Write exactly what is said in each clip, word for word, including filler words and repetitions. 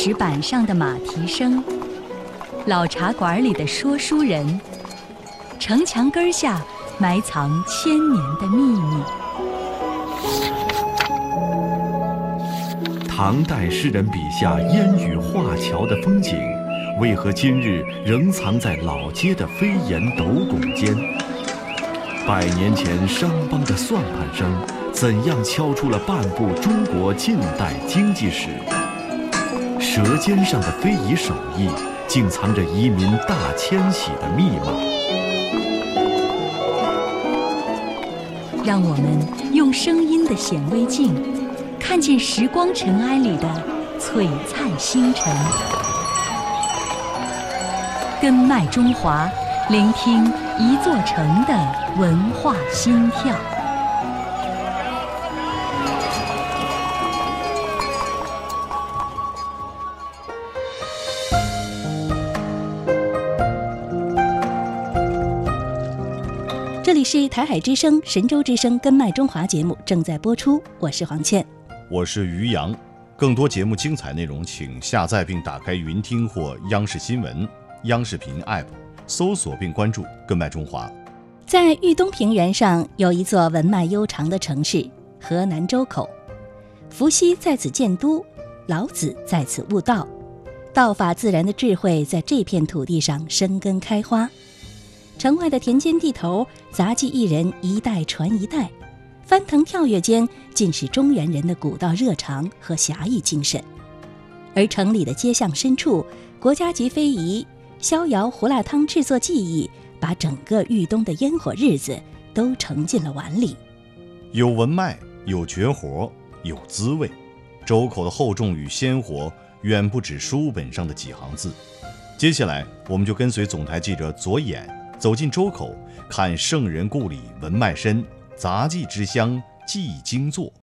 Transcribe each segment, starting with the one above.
石板上的马蹄声，老茶馆里的说书人，城墙根下埋藏千年的秘密。 唐代诗人笔下烟雨画桥的风景，为何今日仍藏在老街的飞檐斗拱间？百年前商帮的算盘声，怎样敲出了半部中国近代经济史？舌尖上的非遗手艺，竟藏着移民大迁徙的密码。 让我们用声音的显微镜，看见时光尘埃里的璀璨星辰。根脉中华，聆听一座城的文化心跳。 这里是台海之声、神州之声根脉中华节目正在播出，我是黄倩， 我是于洋。更多节目精彩内容，请下载并打开云听或央视新闻、央视频 App， 搜索并关注根脉中华。 在豫东平原上有一座文脉悠长的城市——河南周口。伏羲在此建都，老子在此悟道，道法自然的智慧在这片土地上生根开花。城外的田间地头，杂技艺人一代传一代，翻腾跳跃间尽是中原人的古道热肠和侠义精神。而城里的街巷深处，国家级非遗逍遥胡辣汤制作技艺，把整个豫东的烟火日子都盛进了碗里。 有文脉，有绝活，有滋味。周口的厚重与鲜活，远不止书本上的几行字。接下来，我们就跟随总台记者左眼走进周口，看圣人故里文脉深，杂技之乡技精作。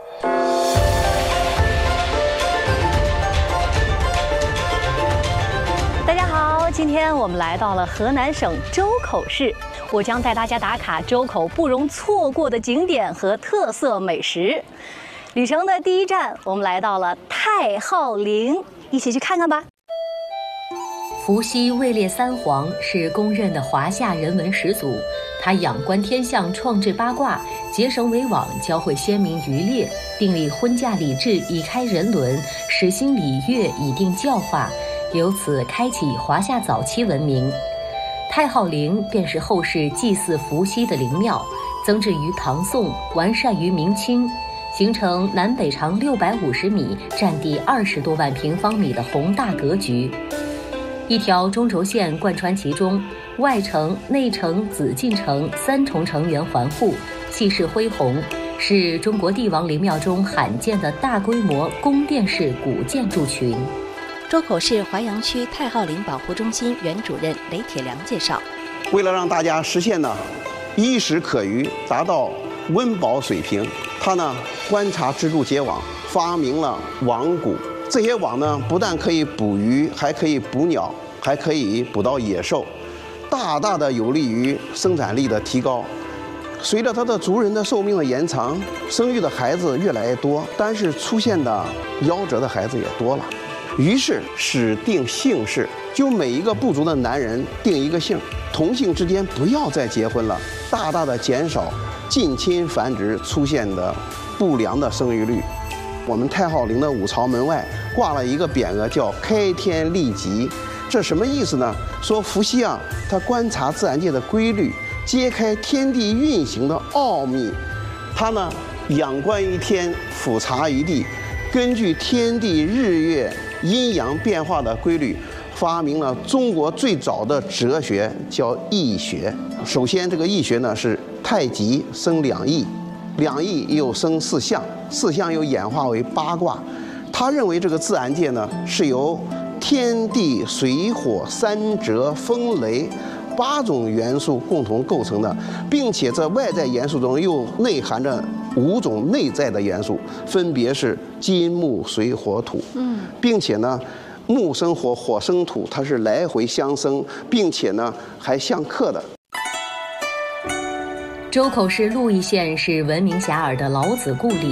大家好，今天我们来到了河南省周口市，我将带大家打卡周口不容错过的景点和特色美食。旅程的第一站，我们来到了太昊陵，一起去看看吧。 伏羲位列三皇，是公认的华夏人文始祖。他仰观天象，创制八卦，结绳为网，教会先民渔猎，订立婚嫁礼制，以开人伦；始兴礼乐，以定教化，由此开启华夏早期文明。太昊陵便是后世祭祀伏羲的陵庙，增置于唐宋，完善于明清，形成南北长六百五十米、占地二十多万平方米的宏大格局。一条中轴线贯穿其中，外城、内城、紫禁城三重城垣环护，气势恢宏，是中国帝王陵庙中罕见的大规模宫殿式古建筑群。 周口市淮阳区太昊陵保护中心原主任雷铁良介绍， 为了让大家实现呢衣食可虞，达到温饱水平，他呢观察蜘蛛结网，发明了网蛊。这些网呢不但可以捕鱼，还可以捕鸟，还可以捕到野兽，大大的有利于生产力的提高。随着他的族人的寿命的延长，生育的孩子越来越多，但是出现的夭折的孩子也多了。于是始定姓氏，就每一个部族的男人定一个姓，同姓之间不要再结婚了，大大的减少近亲繁殖出现的不良的生育率。我们太昊陵的五朝门外挂了一个匾额，叫开天立极。这什么意思呢？说伏羲啊，他观察自然界的规律，揭开天地运行的奥秘。他呢，仰观于天，俯察于地，根据天地日月阴阳变化的规律，发明了中国最早的哲学，叫易学。首先，这个易学呢是太极生两仪，两仪又生四象，四象又演化为八卦。他认为这个自然界呢是由天地水火山泽风雷八种元素共同构成的，并且在外在元素中又内含着五种内在的元素，分别是金木水火土。嗯，并且呢，木生火，火生土，它是来回相生，并且呢还相克的。 周口市鹿邑县是闻名遐迩的老子故里，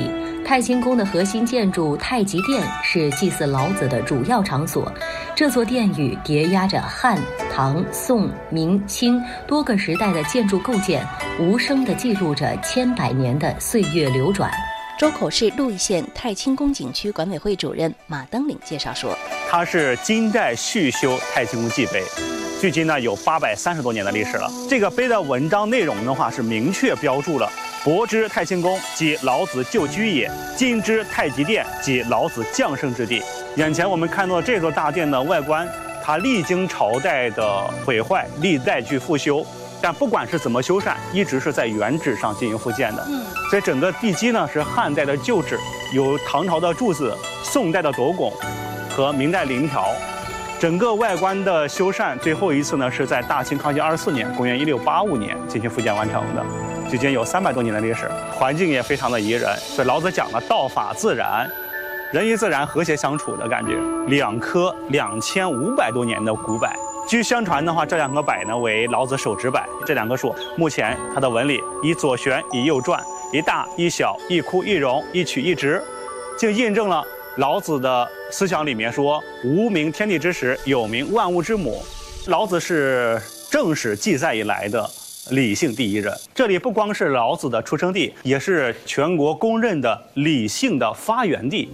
太清宫的核心建筑太极殿是祭祀老子的主要场所。这座殿宇叠压着汉、唐、宋、明、清多个时代的建筑构件，无声地记录着千百年的岁月流转。 周口市鹿邑县太清宫景区管委会主任马登岭介绍说， 它是金代续修太清宫祭碑，距今呢有八百三十多年的历史了。这个碑的文章内容的话是明确标注了博之太清宫即老子旧居也，今之太极殿即老子降生之地。眼前我们看到这座大殿的外观，它历经朝代的毁坏，历代去复修，但不管是怎么修缮，一直是在原址上进行复建的。嗯，所以整个地基呢是汉代的旧址，有唐朝的柱子、宋代的斗拱和明代檩条。整个外观的修缮，最后一次呢是在大清康熙二十四年，公元一六八五年进行复建完成的，距今有三百多年的历史，环境也非常的宜人。所以老子讲了道法自然，人与自然和谐相处的感觉。两棵两千五百多年的古柏，据相传的话，这两棵柏呢为老子手指柏。这两棵树目前它的纹理以左旋，以右转，一大一小，一枯一荣，一曲一直，就印证了老子的思想里面说无名天地之始，有名万物之母。老子是正史记载以来的理性第一人，这里不光是老子的出生地，也是全国公认的理性的发源地。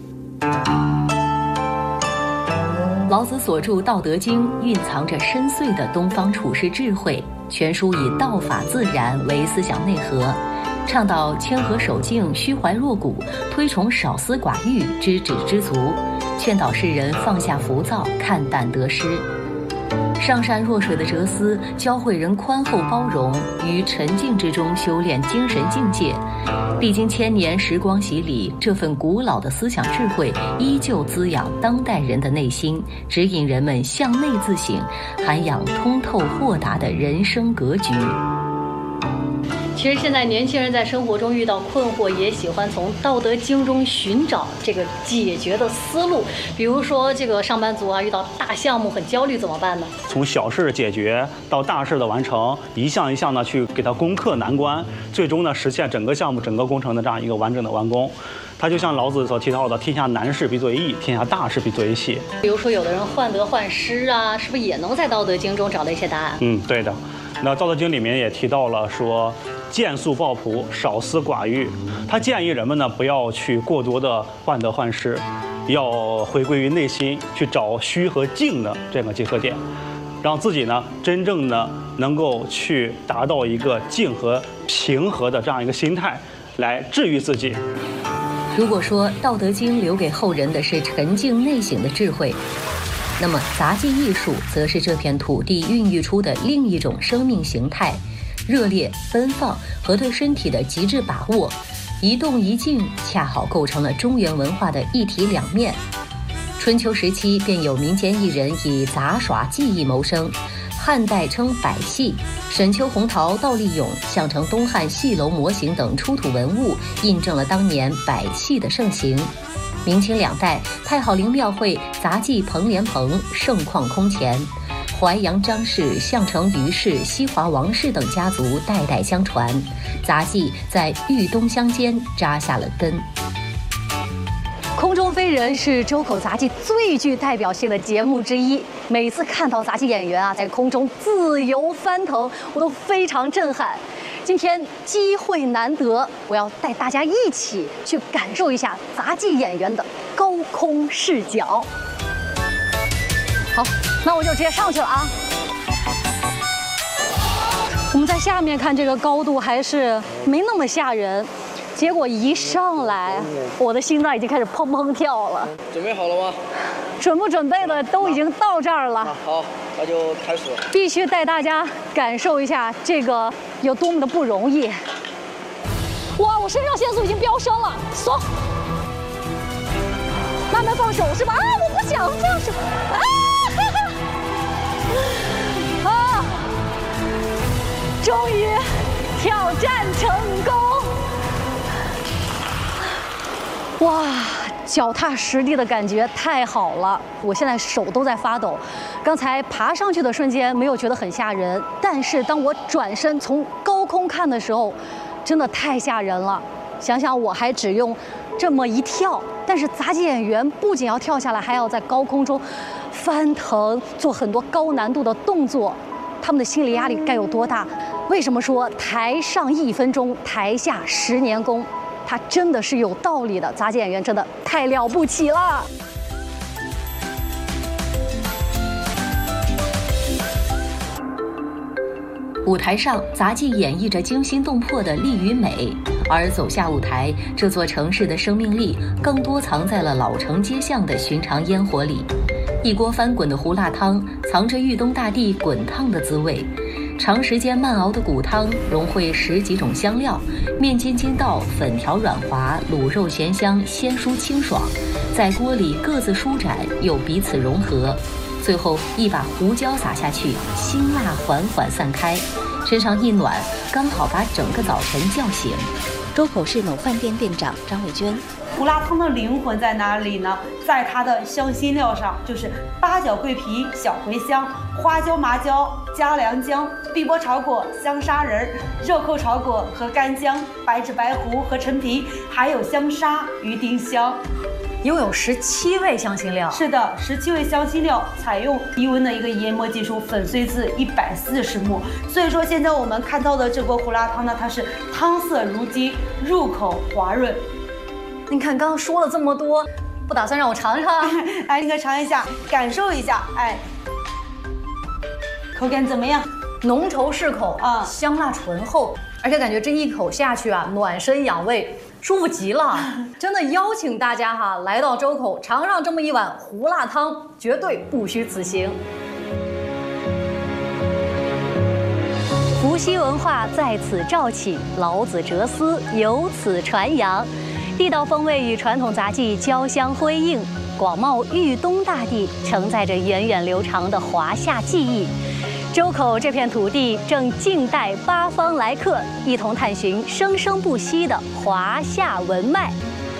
老子所著《道德经》蕴藏着深邃的东方处世智慧，全书以道法自然为思想内核，倡导谦和守静、虚怀若谷，推崇少思寡欲、知止知足，劝导世人放下浮躁、看淡得失。上善若水的哲思教会人宽厚包容，于沉静之中修炼精神境界。历经千年时光洗礼，这份古老的思想智慧依旧滋养当代人的内心，指引人们向内自省，涵养通透豁达的人生格局。 其实现在年轻人在生活中遇到困惑，也喜欢从《道德经》中寻找这个解决的思路。比如说，这个上班族啊，遇到大项目很焦虑怎么办呢？ 从小事解决到大事的完成，一项一项的去给它攻克难关，最终呢实现整个项目、整个工程的这样一个完整的完工。它就像老子所提到的“天下难事必作易，天下大事必作细”。 比如说，有的人患得患失啊，是不是也能在《道德经》中找到一些答案？ 嗯，对的。那《道德经》里面也提到了说，见素抱朴，少思寡欲。他建议人们呢不要去过多的患得患失，要回归于内心，去找虚和静的这个结合点，让自己呢真正的能够去达到一个静和平和的这样一个心态，来治愈自己。 如果说《道德经》留给后人的是沉静内省的智慧，那么杂技艺术则是这片土地孕育出的另一种生命形态，热烈、奔放和对身体的极致把握，一动一静恰好构成了中原文化的一体两面。春秋时期便有民间艺人以杂耍技艺谋生，汉代称百戏，沈丘红桃、倒立俑、项城东汉戏楼模型等出土文物，印证了当年百戏的盛行。明清两代，太好陵庙会杂技彭莲蓬盛况空前，淮阳张氏、项城于氏、西华王氏等家族代代相传，杂技在豫东乡间扎下了根。 空中飞人是周口杂技最具代表性的节目之一，每次看到杂技演员啊在空中自由翻腾，我都非常震撼。今天机会难得，我要带大家一起去感受一下杂技演员的高空视角。好，那我就直接上去了啊。我们在下面看这个高度还是没那么吓人，结果一上来，我的心脏已经开始砰砰跳了。 准备好了吗？ 准不准备的都已经到这儿了。 好，那就开始。 必须带大家感受一下这个有多么的不容易。哇，我肾上腺素已经飙升了，松，慢慢放手是吧？啊，我不想放手。啊，哈哈啊！终于挑战成功。哇，脚踏实地的感觉太好了，我现在手都在发抖。刚才爬上去的瞬间没有觉得很吓人，但是当我转身从高空看的时候，真的太吓人了。想想我还只用这么一跳，但是杂技演员不仅要跳下来，还要在高空中翻腾，做很多高难度的动作，他们的心理压力该有多大？为什么说台上一分钟，台下十年功？它真的是有道理的，杂技演员真的太了不起了。 舞台上，杂技演绎着惊心动魄的力与美，而走下舞台，这座城市的生命力更多藏在了老城街巷的寻常烟火里。一锅翻滚的胡辣汤，藏着豫东大地滚烫的滋味。长时间慢熬的骨汤融汇十几种香料，面筋筋道，粉条软滑，卤肉咸香，鲜酥清爽，在锅里各自舒展又彼此融合。最后一把胡椒撒下去，辛辣缓缓散开，身上一暖，刚好把整个早晨叫醒。 周口市某饭店店长张卫娟， 胡辣汤的灵魂在哪里呢？在它的香辛料上，就是八角、桂皮、小茴香、花椒、麻椒、嘉良姜、碧波炒果、香砂仁、肉蔻炒果和干姜、白芷、白胡和陈皮，还有香砂与丁香。 拥有十七味香辛料。 是的，十七味香辛料采用低温的一个研磨技术，粉碎至一百四十目。所以说，现在我们看到的这锅胡辣汤呢，它是汤色如鸡，入口滑润。 你看，刚刚说了这么多，不打算让我尝尝？ 来，你可尝一下，感受一下，哎，口感怎么样？ 浓稠适口啊， 香辣醇厚，而且感觉这一口下去啊，暖身养胃。舒服极了，真的邀请大家哈来到周口尝上这么一碗胡辣汤，绝对不虚此行。伏羲文化在此肇起，老子哲思由此传扬，地道风味与传统杂技交相辉映，广袤豫东大地承载着源远流长的华夏技艺。周口这片土地正静待八方来客，一同探寻生生不息的华夏文脉。